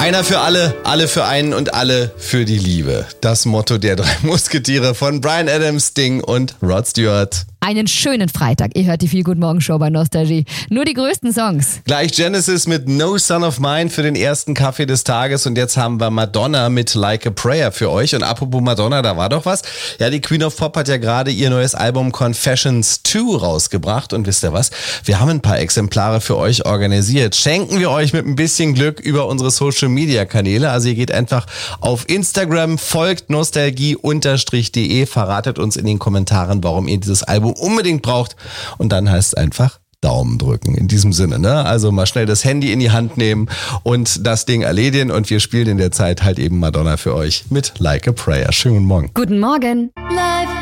Einer für alle, alle für einen und alle für die Liebe. Das Motto der 3 Musketiere von Bryan Adams, Sting und Rod Stewart. Einen schönen Freitag. Ihr hört die Feel Good Morgen Show bei Nostalgie. Nur die größten Songs. Gleich Genesis mit No Son of Mine für den ersten Kaffee des Tages. Und jetzt haben wir Madonna mit Like a Prayer für euch. Und apropos Madonna, da war doch was. Ja, die Queen of Pop hat ja gerade ihr neues Album Confessions 2 rausgebracht. Und wisst ihr was? Wir haben ein paar Exemplare für euch organisiert. Schenken wir euch mit ein bisschen Glück über unsere Social Media Kanäle. Also ihr geht einfach auf Instagram, folgt nostalgie_de, verratet uns in den Kommentaren, warum ihr dieses Album unbedingt braucht, und dann heißt es einfach Daumen drücken. In diesem Sinne, ne? Also mal schnell das Handy in die Hand nehmen und das Ding erledigen, und wir spielen in der Zeit halt eben Madonna für euch mit Like a Prayer. Schönen Morgen. Guten Morgen. Like